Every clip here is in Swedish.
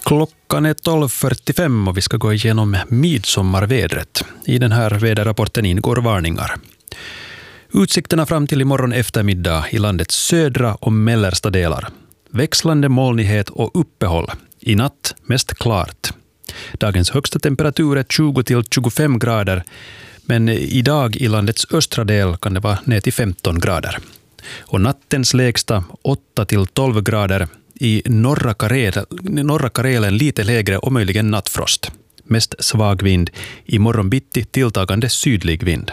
Klockan är 12.45 och vi ska gå igenom midsommarvädret. I den här väderrapporten ingår varningar. Utsikterna fram till imorgon eftermiddag i landets södra och mellersta delar. Växlande molnighet och uppehåll. I natt mest klart. Dagens högsta temperatur är 20-25 grader, men idag i landets östra del kan det vara ner till 15 grader. Och nattens lägsta 8-12 grader. I norra Karelen lite lägre och möjligen nattfrost. Mest svag vind. I morgonbitti tilltagande sydlig vind.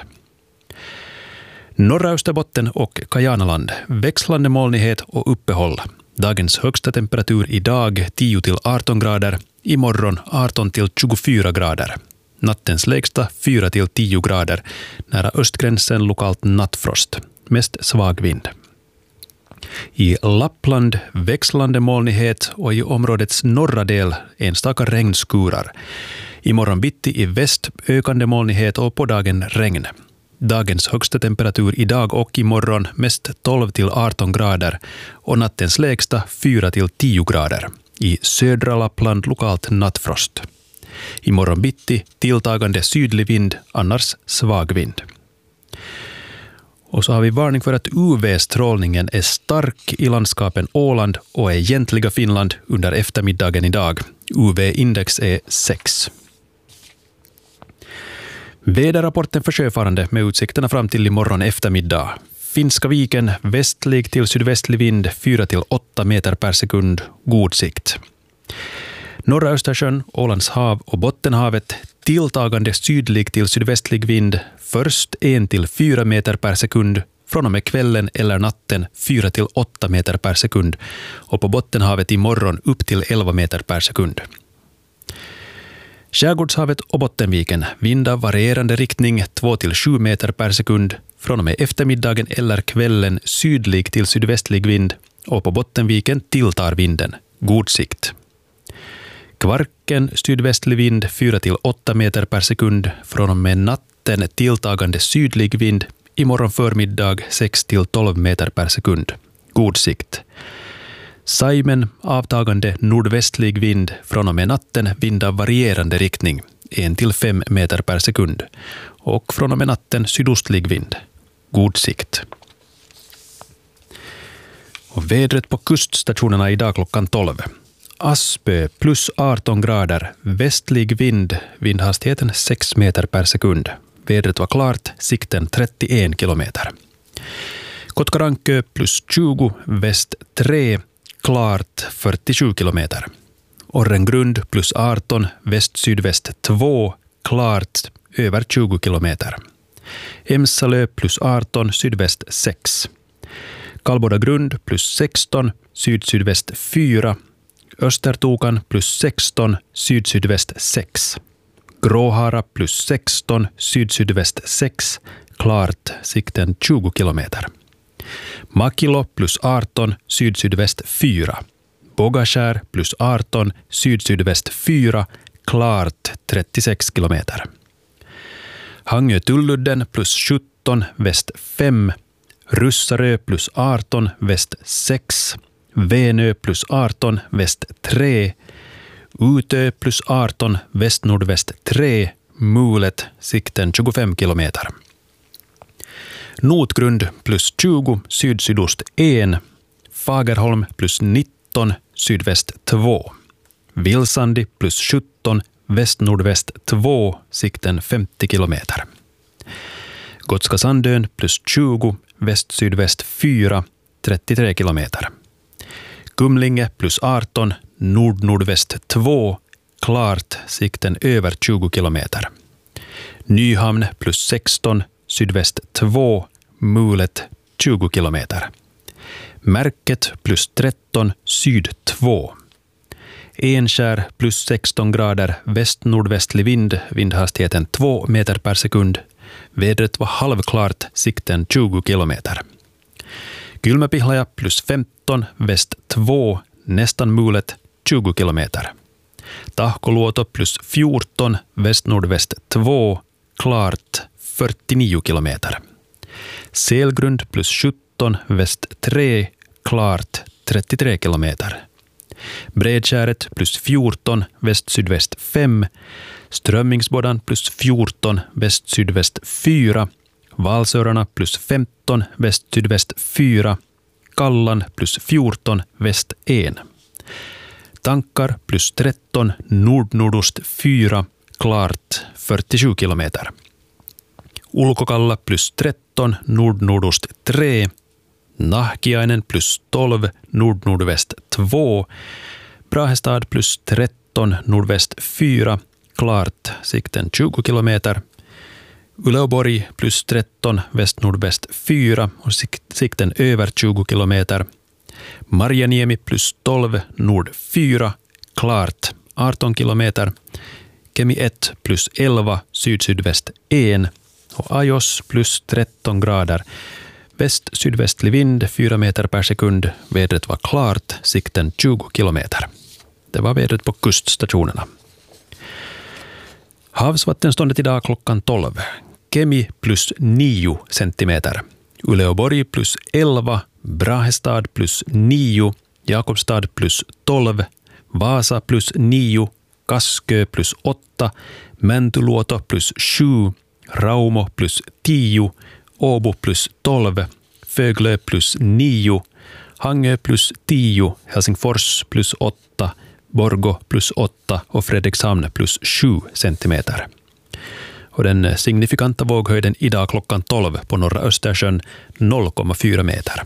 Norra Österbotten och Kajanaland. Växlande molnighet och uppehåll. Dagens högsta temperatur idag 10-18 grader. Imorgon 18-24 grader. Nattens lägsta 4-10 grader. Nära östgränsen lokalt nattfrost. Mest svag vind. I Lappland växlande molnighet och i områdets norra del enstaka regnskurar. I morgonbitti i väst ökande molnighet och på dagen regn. Dagens högsta temperatur idag och imorgon mest 12-18 grader och nattens lägsta 4-10 grader. I södra Lappland lokalt nattfrost. I morgonbitti tilltagande sydlig vind, annars svag vind. Och så har vi varning för att UV-strålningen är stark i landskapen Åland och egentliga Finland under eftermiddagen idag. UV-index är 6. Väderrapporten för sjöfarande med utsikterna fram till imorgon eftermiddag. Finska viken, västlig till sydvästlig vind, 4-8 meter per sekund, god sikt. Norra Östersjön, Ålands hav och Bottenhavet, tilltagande sydlig till sydvästlig vind, först 1-4 meter per sekund, från och med kvällen eller natten 4-8 meter per sekund och på Bottenhavet imorgon upp till 11 meter per sekund. Skärgårdshavet och Bottenviken, vind av varierande riktning 2-7 meter per sekund, från och med eftermiddagen eller kvällen sydlig till sydvästlig vind och på Bottenviken tilltar vinden, god sikt. Kvarken sydvästlig vind 4-8 meter per sekund, från och med natten tilltagande sydlig vind, imorgon förmiddag 6-12 meter per sekund, god sikt. Saimen avtagande nordvästlig vind, från och med natten vind av varierande riktning, 1-5 meter per sekund, och från och med natten sydostlig vind, god sikt. Och vädret på kuststationerna idag klockan 12. Aspö plus 18 grader, västlig vind, vindhastigheten 6 meter per sekund. Vädret var klart, sikten 31 kilometer. Kotkarankö plus 20, väst 3, klart 47 kilometer. Orrengrund plus 18, väst-sydväst 2, klart över 20 kilometer. Emsalö plus 18, sydväst 6. Kalbodagrund plus 16, syd-sydväst 4. Östertokan plus 16, syd-sydväst 6. Gråhara plus 16, syd-sydväst 6, klart, sikten 20 kilometer. Makilo plus 18, syd-sydväst 4. Bogaskär plus 18, syd-sydväst 4, klart 36 kilometer. Hangö-Tulludden plus 17, väst 5. Russarö plus 18, väst 6. Venö plus 18, väst 3. Utö plus 18, väst-nordväst 3. Mulet, sikten 25 kilometer. Notgrund plus 20, syd-sydost 1. Fagerholm plus 19, sydväst 2. Vilsandi plus 17, väst-nordväst 2, sikten 50 kilometer. Gotska Sandön plus 20, väst-sydväst 4, 33 kilometer. Kumlinge plus 18, nord-nordväst 2, klart, sikten över 20 kilometer. Nyhamn plus 16, sydväst 2, mulet 20 kilometer. Märket plus 13, syd 2. Enskär plus 16 grader, väst-nordvästlig vind, vindhastigheten 2 meter per sekund. Vädret var halvklart, sikten 20 kilometer. Kylmäpihlaja plus 15, väst 2, nästan mulet 20 kilometer. Tahkoluoto plus 14, väst-nordväst 2, klart 49 kilometer. Selgrund plus 17, väst 3, klart 33 kilometer. Bredkäret plus 14, väst-sydväst 5, Strömmingsboddan plus 14, väst-sydväst 4, Valsörarna plus 15, väst-sydväst 4, Kallan plus 14, väst 1. Tankar plus 13, nord-nordost 4, klart 47 kilometer. Ulkokalla plus 13, nord-nordost 3, Nahkiainen plus 12, nord-nordväst 2, Brahestad plus 13, nordväst 4, klart, sikten 20 kilometer. Uleåborg plus 13, väst-nordväst 4 och sikten över 20 kilometer. Marjaniemi plus 12, nord 4, klart 18 kilometer. Kemi 1 plus 11, syd-sydväst 1 och Ajos plus 13 grader. Väst-sydvästlig vind 4 meter per sekund. Vädret var klart, sikten 20 kilometer. Det var vädret på kuststationerna. Havsvattenståndet idag klockan 12. Kemi plus 9 centimeter. Uleåborg plus 11, Brahestad plus 9, Jakobstad plus 12, Vasa plus 9, Kaskö plus 8, Mäntyluoto plus 7, Raumo plus 10, Åbo plus 12, Föglö plus 9, Hangö plus 10, Helsingfors plus 8, Borgå plus 8 och Fredrikshamn plus 7 centimeter. Och den signifikanta våghöjden idag klockan 12 på norra Östersjön 0,4 meter.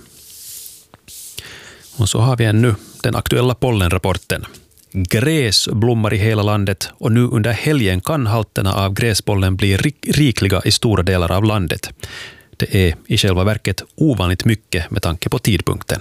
Och så har vi ännu den aktuella pollenrapporten. Gräs blommar i hela landet och nu under helgen kan halterna av gräspollen bli rikliga i stora delar av landet. Det är i själva verket ovanligt mycket med tanke på tidpunkten.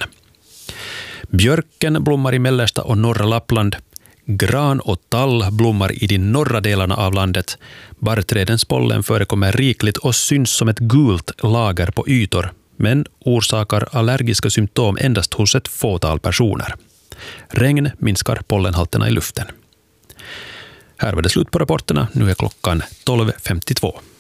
Björken blommar i mellersta och norra Lappland. Gran och tall blommar i de norra delarna av landet. Barrträdens pollen förekommer rikligt och syns som ett gult lager på ytor, men orsakar allergiska symptom endast hos ett fåtal personer. Regn minskar pollenhalterna i luften. Här var det slut på rapporterna. Nu är klockan 12.52.